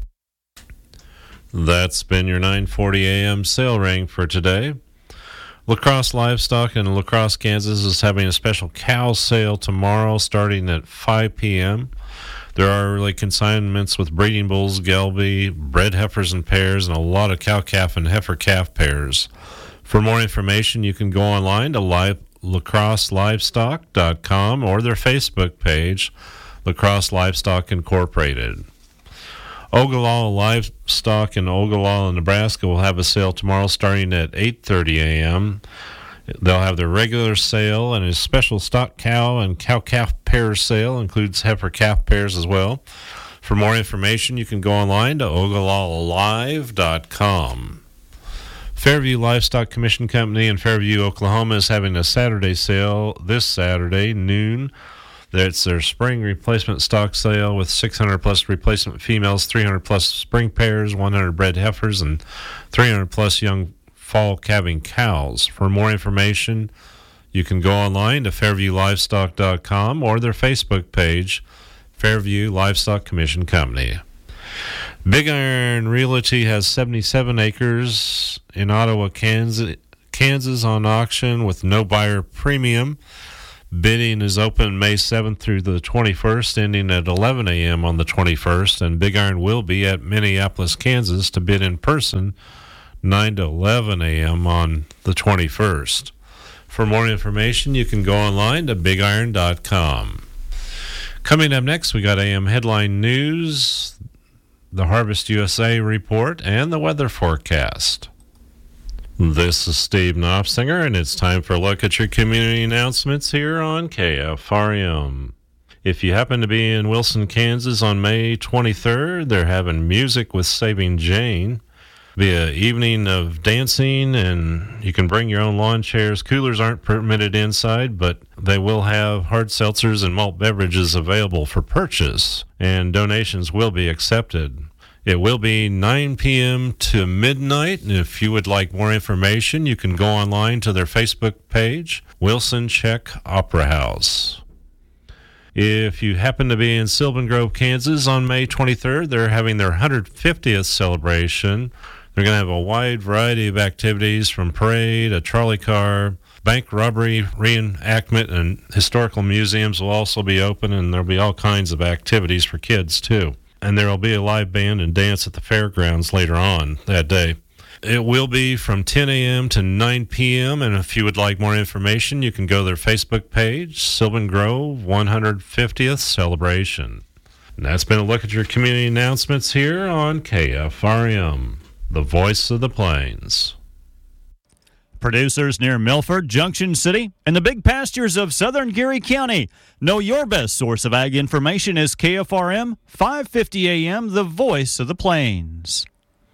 That's been your nine forty a.m. sale ring for today. La Crosse Livestock in La Crosse, Kansas is having a special cow sale tomorrow starting at five p.m. There are early consignments with breeding bulls, Gelby, bred heifers and pairs, and a lot of cow-calf and heifer-calf pairs. For more information, you can go online to live, la crosse livestock dot com or their Facebook page, La Crosse Livestock Incorporated. Ogallala Livestock in Ogallala, Nebraska will have a sale tomorrow starting at eight thirty a.m. They'll have their regular sale and a special stock cow and cow-calf pair sale, includes heifer-calf pairs as well. For more information, you can go online to ogallala live dot com. Fairview Livestock Commission Company in Fairview, Oklahoma is having a Saturday sale this Saturday, noon. That's their spring replacement stock sale with six hundred plus replacement females, three hundred plus spring pairs, one hundred bred heifers, and three hundred plus young fall calving cows. For more information, you can go online to fairview livestock dot com or their Facebook page, Fairview Livestock Commission Company. Big Iron Realty has seventy-seven acres in Ottawa, Kansas, Kansas on auction with no buyer premium. Bidding is open May seventh through the twenty-first, ending at eleven a.m. on the twenty-first, and Big Iron will be at Minneapolis, Kansas to bid in person nine to eleven a.m. on the twenty-first. For more information, you can go online to big iron dot com. Coming up next, we got A M Headline News, the Harvest U S A report, and the weather forecast. This is Steve Knopfsinger, and it's time for a look at your community announcements here on K F R M. If you happen to be in Wilson, Kansas on May twenty-third, they're having Music with Saving Jane. Be an evening of dancing, and you can bring your own lawn chairs. Coolers aren't permitted inside, but they will have hard seltzers and malt beverages available for purchase, and donations will be accepted. It will be nine p.m. to midnight, and if you would like more information, you can go online to their Facebook page, Wilson Czech Opera House. If you happen to be in Sylvan Grove, Kansas on May twenty-third, they're having their one hundred fiftieth celebration. They're going to have a wide variety of activities, from parade, a trolley car, bank robbery reenactment, and historical museums will also be open, and there'll be all kinds of activities for kids too. And there will be a live band and dance at the fairgrounds later on that day. It will be from ten a.m. to nine p.m., and if you would like more information, you can go to their Facebook page, Sylvan Grove one hundred fiftieth Celebration. And that's been a look at your community announcements here on K F R M, the voice of the plains. Producers near Milford, Junction City, and the big pastures of southern Geary County. Know your best source of ag information is K F R M, five fifty A M, the voice of the plains.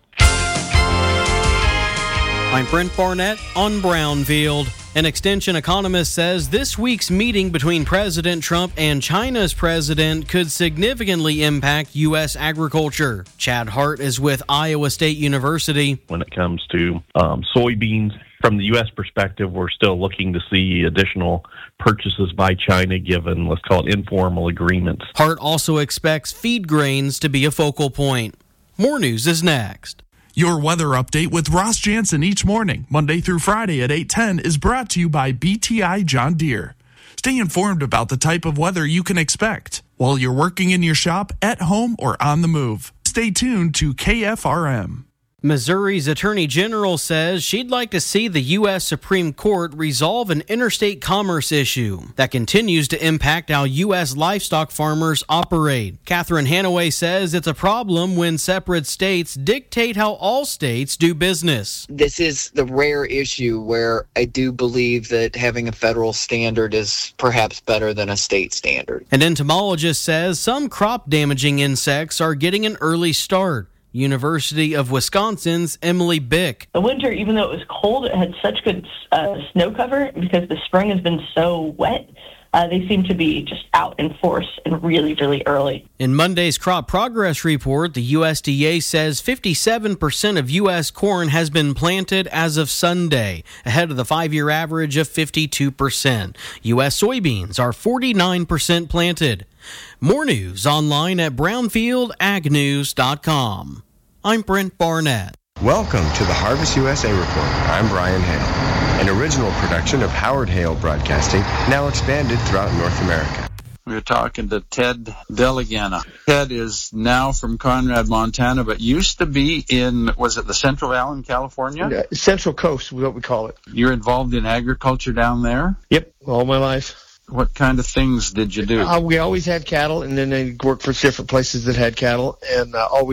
I'm Brent Barnett on Brownfield. An extension economist says this week's meeting between President Trump and China's president could significantly impact U S agriculture. Chad Hart is with Iowa State University. When it comes to um, soybeans, from the U S perspective, we're still looking to see additional purchases by China given, let's call it, informal agreements. Hart also expects feed grains to be a focal point. More news is next. Your weather update with Ross Jansen each morning, Monday through Friday at eight ten, is brought to you by B T I John Deere. Stay informed about the type of weather you can expect while you're working in your shop, at home, or on the move. Stay tuned to K F R M. Missouri's Attorney General says she'd like to see the U S Supreme Court resolve an interstate commerce issue that continues to impact how U S livestock farmers operate. Catherine Hanaway says it's a problem when separate states dictate how all states do business. This is the rare issue where I do believe that having a federal standard is perhaps better than a state standard. An entomologist says some crop-damaging insects are getting an early start. University of Wisconsin's Emily Bick. The winter, even though it was cold, it had such good uh, snow cover because the spring has been so wet. Uh, they seem to be just out in force and really, really early. In Monday's crop progress report, the U S D A says fifty-seven percent of U S corn has been planted as of Sunday, ahead of the five-year average of fifty-two percent. U S soybeans are forty-nine percent planted. More news online at brownfield ag news dot com. I'm Brent Barnett. Welcome to the Harvest U S A Report. I'm Brian Hale, an original production of Howard Hale Broadcasting, now expanded throughout North America. We were talking to Ted Delegana. Ted is now from Conrad, Montana, but used to be in, was it the Central Valley in California? Yeah, Central Coast, what we call it. You're involved in agriculture down there? Yep, all my life. What kind of things did you do? Uh, we always had cattle, and then I worked for different places that had cattle, and uh, always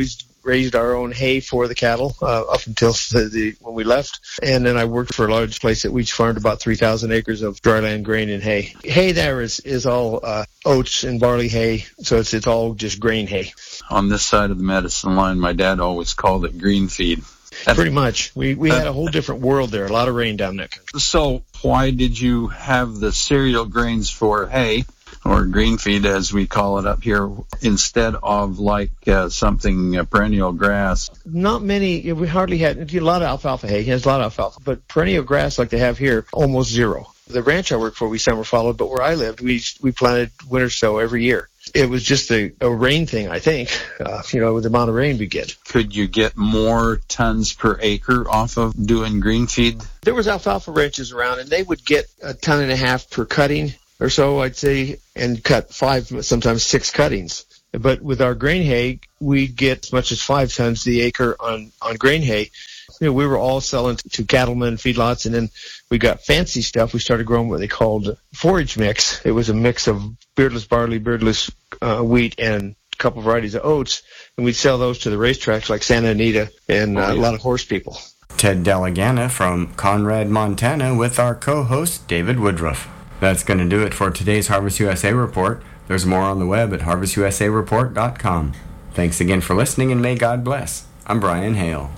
raised our own hay for the cattle uh, up until the, the when we left. And then I worked for a large place that we farmed about three thousand acres of dryland grain and hay. Hay there is, is all uh, oats and barley hay, so it's, it's all just grain hay. On this side of the medicine line, my dad always called it green feed. Pretty much. We we had a whole different world there, a lot of rain down that country. So why did you have the cereal grains for hay, or green feed as we call it up here, instead of like uh, something uh, perennial grass? Not many. We hardly had a lot of alfalfa hay. There's a lot of alfalfa, but perennial grass like they have here, almost zero. The ranch I worked for, we summer followed, but where I lived, we we planted winter sow every year. It was just a, a rain thing, I think, uh, you know, with the amount of rain we get. Could you get more tons per acre off of doing green feed? There was alfalfa ranches around, and they would get a ton and a half per cutting or so, I'd say, and cut five, sometimes six cuttings. But with our grain hay, we'd get as much as five tons the acre on, on grain hay. You know, we were all selling to cattlemen, feedlots, and then we got fancy stuff. We started growing what they called forage mix. It was a mix of beardless barley, beardless uh, wheat, and a couple varieties of oats, and we'd sell those to the racetracks like Santa Anita and uh, oh, yeah. a lot of horse people. Ted Delagana from Conrad, Montana, with our co-host David Woodruff. That's going to do it for today's Harvest U S A Report. There's more on the web at harvest u s a report dot com. Thanks again for listening, and may God bless. I'm Brian Hale.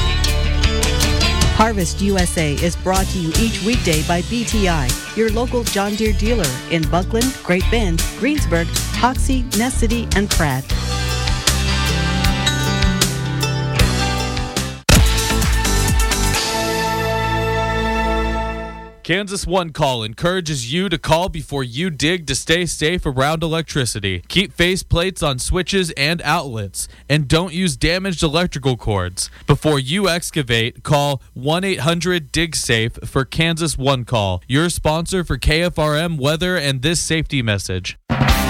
Harvest U S A is brought to you each weekday by B T I, your local John Deere dealer in Buckland, Great Bend, Greensburg, Hoxie, Ness City, and Pratt. Kansas One Call encourages you to call before you dig to stay safe around electricity. Keep face plates on switches and outlets, and don't use damaged electrical cords. Before you excavate, call one eight hundred dig safe for Kansas One Call, your sponsor for K F R M weather and this safety message.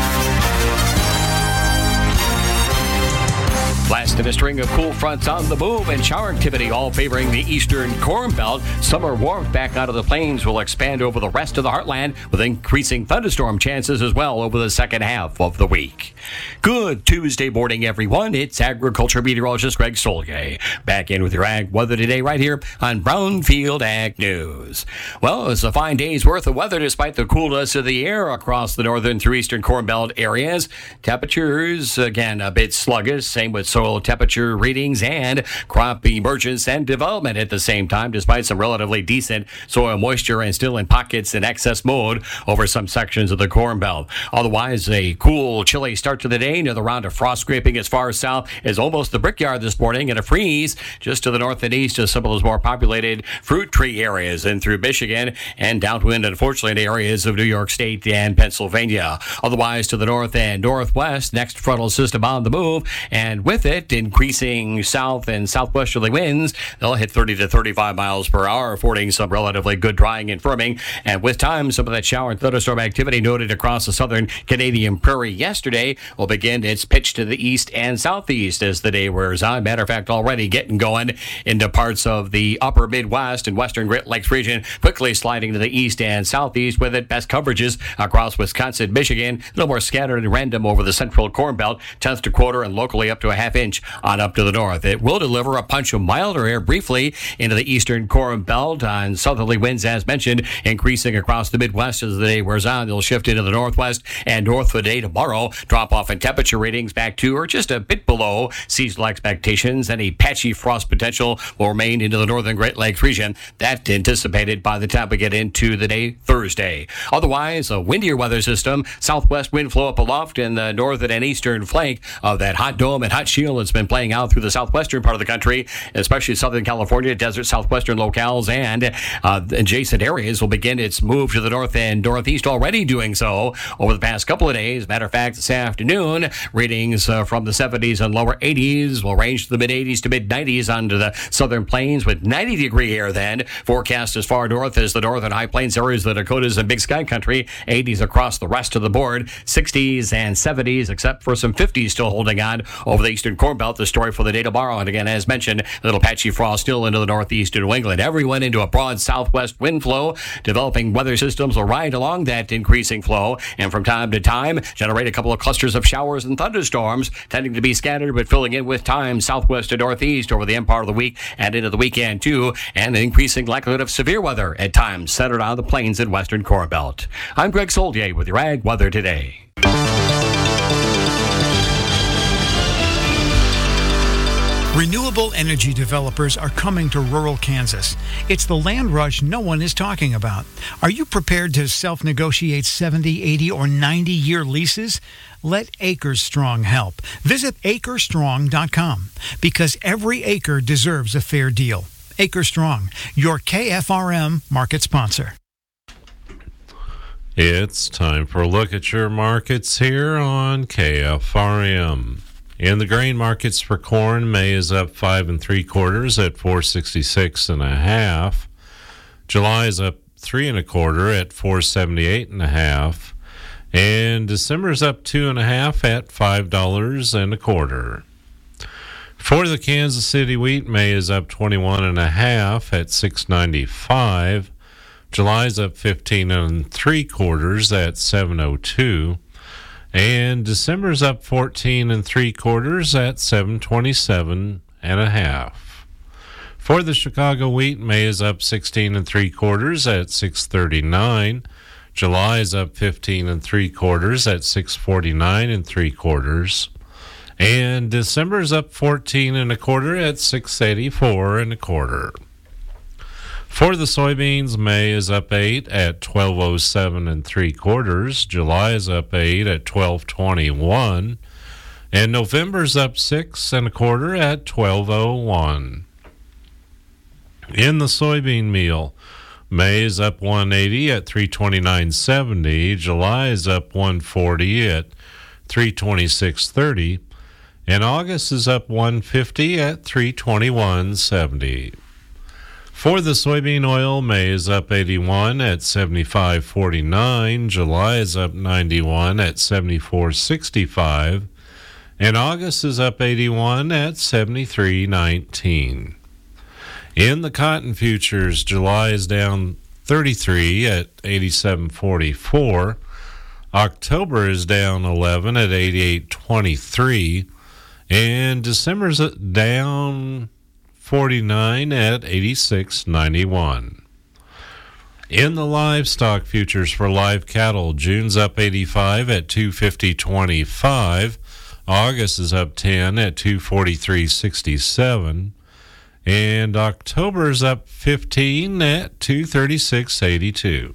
Last in a string of cool fronts on the move and shower activity, all favoring the eastern Corn Belt. Summer warmth back out of the plains will expand over the rest of the heartland, with increasing thunderstorm chances as well over the second half of the week. Good Tuesday morning, everyone. It's agriculture meteorologist Greg Solgay back in with your ag weather today right here on Brownfield Ag News. Well, it's a fine day's worth of weather despite the coolness of the air across the northern through eastern Corn Belt areas. Temperatures, again, a bit sluggish. Same with soil temperature readings and crop emergence and development at the same time, despite some relatively decent soil moisture and still in pockets in excess mode over some sections of the Corn Belt. Otherwise, a cool, chilly start to the day. Another round of frost scraping as far south as almost the Brickyard this morning, and a freeze just to the north and east of some of those more populated fruit tree areas and through Michigan and downwind, unfortunately, in areas of New York State and Pennsylvania. Otherwise, to the north and northwest, next frontal system on the move, and with it, increasing south and southwesterly winds. They'll hit thirty to thirty-five miles per hour, affording some relatively good drying and firming. And with time, some of that shower and thunderstorm activity noted across the southern Canadian prairie yesterday will begin its pitch to the east and southeast as the day wears on. Matter of fact, already getting going into parts of the upper Midwest and western Great Lakes region, quickly sliding to the east and southeast with it. Best coverages across Wisconsin, Michigan, a little more scattered and random over the central Corn Belt, tenth to quarter and locally up to a half inch on up to the north. It will deliver a punch of milder air briefly into the eastern Corn Belt on southerly winds, as mentioned, increasing across the Midwest as the day wears on. They'll shift into the northwest and north for the day tomorrow. Drop off in temperature readings back to or just a bit below seasonal expectations. Any patchy frost potential will remain into the northern Great Lakes region. That anticipated by the time we get into the day Thursday. Otherwise, a windier weather system, southwest wind flow up aloft in the northern and eastern flank of that hot dome and hot shield that's been playing out through the southwestern part of the country, especially Southern California, desert southwestern locales, and uh, adjacent areas will begin its move to the north and northeast, already doing so over the past couple of days. Matter of fact, this afternoon, readings uh, from the seventies and lower eighties will range to the mid-eighties to mid-nineties onto the southern plains, with ninety degree air then forecast as far north as the northern high plains areas, the Dakotas and Big Sky Country. eighties across the rest of the board, sixties and seventies, except for some fifties still holding on over the eastern Corn Corn Belt. The story for the day tomorrow. And again, as mentioned, a little patchy frost still into the northeast of New England. Everyone into a broad southwest wind flow. Developing weather systems will ride along that increasing flow, and from time to time generate a couple of clusters of showers and thunderstorms, tending to be scattered but filling in with time southwest to northeast over the end part of the week and into the weekend too, and an increasing likelihood of severe weather at times centered on the plains and western Corn Belt. I'm Greg Soldier with your Ag Weather Today. Renewable energy developers are coming to rural Kansas. It's the land rush no one is talking about. Are you prepared to self-negotiate seventy, eighty, or ninety-year leases? Let Acres Strong help. Visit acre strong dot com because every acre deserves a fair deal. Acres Strong, your K F R M market sponsor. It's time for a look at your markets here on K F R M. In the grain markets for corn, May is up five and three quarters at four sixty-six and a half. July is up three and a quarter at four seventy-eight and a half. And December's up two and a half at five dollars and a quarter. For the Kansas City wheat, May is up twenty-one and a half at six ninety-five. July's up fifteen and three quarters at seven oh two. And December's up fourteen and three quarters at seven twenty-seven and a half. For the Chicago wheat, May is up sixteen and three quarters at six thirty-nine. July is up fifteen and three quarters at six forty-nine and three quarters. And December's up fourteen and a quarter at six eighty-four and a quarter. For the soybeans, May is up eight at twelve oh seven and three quarters. July is up eight at twelve twenty-one, and November's up six and a quarter at twelve oh one. In the soybean meal, May is up one eighty at three twenty-nine seventy. July is up one forty at three twenty-six thirty, and August is up one fifty at three twenty-one seventy. For the soybean oil, May is up eighty-one at seventy-five forty-nine. July is up ninety-one at seventy-four sixty-five. And August is up eighty-one at seventy-three nineteen. In the cotton futures, July is down thirty-three at eighty-seven forty-four. October is down eleven at eighty-eight twenty-three. And December's down forty-nine at eighty-six ninety-one. In the livestock futures for live cattle, June's up eighty-five at two fifty twenty-five. August is up ten at two forty-three sixty-seven. And October's up fifteen at two thirty-six eighty-two.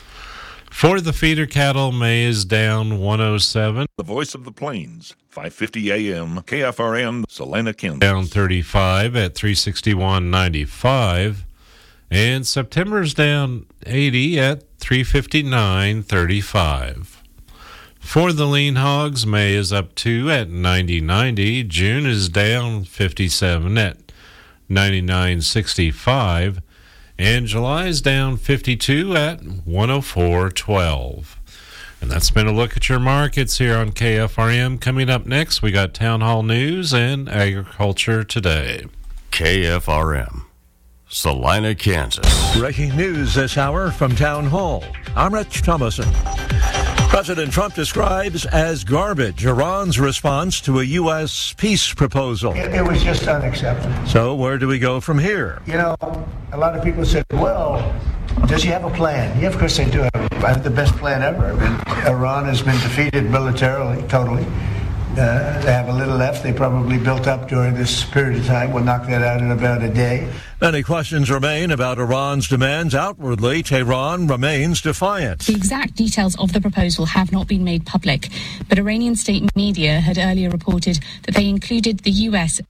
For the feeder cattle, May is down one oh seven. The Voice of the Plains, five fifty A M, K F R M, Salina, Kansas. Down thirty-five at three sixty-one ninety-five. And September's down eighty at three fifty-nine thirty-five. For the lean hogs, May is up two at ninety ninety. June is down fifty-seven at ninety-nine sixty-five. And July is down fifty-two at one oh four twelve. And that's been a look at your markets here on K F R M. Coming up next, we got Town Hall News and Agriculture Today. K F R M, Salina, Kansas. Breaking news this hour from Town Hall. I'm Rich Thomason. President Trump describes as garbage Iran's response to a U S peace proposal. It, it was just unacceptable. So where do we go from here? You know, a lot of people said, well, does he have a plan? Yeah, of course they do have, have the best plan ever. I mean, Iran has been defeated militarily, totally. Uh, they have a little left. They probably built up during this period of time. We'll knock that out in about a day. Many questions remain about Iran's demands. Outwardly, Tehran remains defiant. The exact details of the proposal have not been made public, but Iranian state media had earlier reported that they included the U S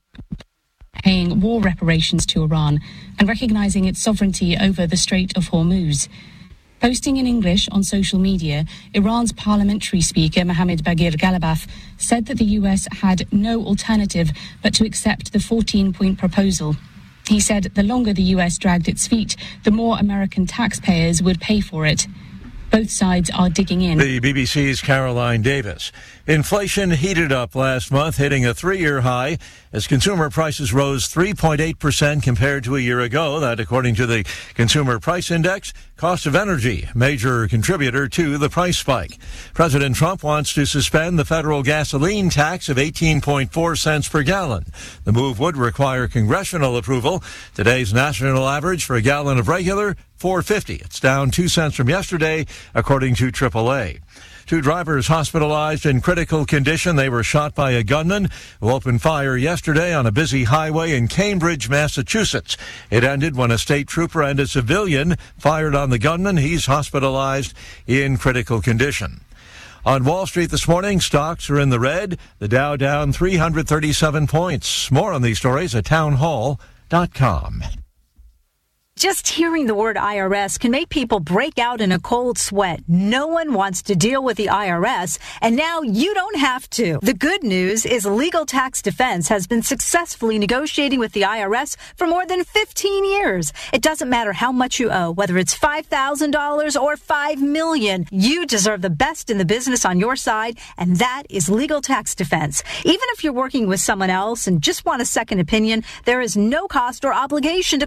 paying war reparations to Iran and recognizing its sovereignty over the Strait of Hormuz. Posting in English on social media, Iran's parliamentary speaker Mohammad Bagher Ghalibaf said that the U S had no alternative but to accept the fourteen-point proposal. He said the longer the U S dragged its feet, the more American taxpayers would pay for it. Both sides are digging in. The B B C's Caroline Davis. Inflation heated up last month, hitting a three-year high as consumer prices rose three point eight percent compared to a year ago. That, according to the Consumer Price Index, cost of energy, major contributor to the price spike. President Trump wants to suspend the federal gasoline tax of eighteen point four cents per gallon. The move would require congressional approval. Today's national average for a gallon of regular, four fifty. It's down two cents from yesterday, according to triple A. Two drivers hospitalized in critical condition. They were shot by a gunman who opened fire yesterday on a busy highway in Cambridge, Massachusetts. It ended when a state trooper and a civilian fired on the gunman. He's hospitalized in critical condition. On Wall Street this morning, stocks are in the red. The Dow down three hundred thirty-seven points. More on these stories at town hall dot com. Just hearing the word I R S can make people break out in a cold sweat. No one wants to deal with the I R S, and now you don't have to. The good news is Legal Tax Defense has been successfully negotiating with the I R S for more than fifteen years. It doesn't matter how much you owe, whether it's five thousand dollars or five million dollars. You deserve the best in the business on your side, and that is Legal Tax Defense. Even if you're working with someone else and just want a second opinion, there is no cost or obligation to